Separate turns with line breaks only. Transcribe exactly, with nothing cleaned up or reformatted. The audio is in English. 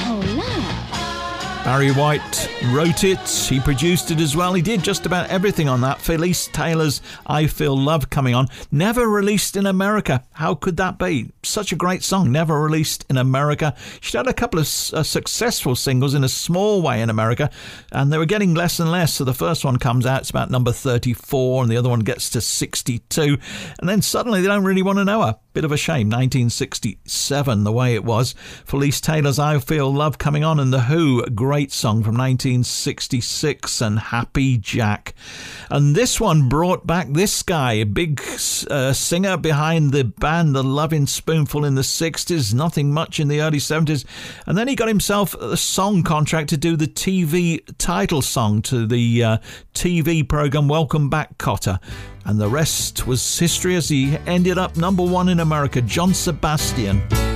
Love.
Barry White wrote it, he produced it as well. He did just about everything on that. Felice Taylor's I Feel Love coming on. Never released in America. How could that be? Such a great song, never released in America. She'd had a couple of uh, successful singles in a small way in America, and they were getting less and less. So the first one comes out, it's about number thirty-four, and the other one gets to sixty-two. And then suddenly they don't really want to know her. Bit of a shame. nineteen sixty-seven, the way it was. Felice Taylor's I Feel Love coming on, and The Who, a great song from nineteen sixty-six, and Happy Jack. And this one brought back this guy, a big uh, singer behind the band The Lovin' Spoonful in the sixties, nothing much in the early seventies. And then he got himself a song contract to do the T V title song to the uh, T V program Welcome Back, Kotter. And the rest was history as he ended up number one in America, John Sebastian.